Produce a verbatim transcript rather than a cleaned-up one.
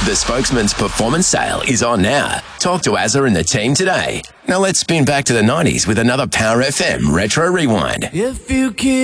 The Spokesman's performance sale is on now. Talk to Azza and the team today. Now let's spin back to the nineties with another Power F M Retro Rewind. If you keep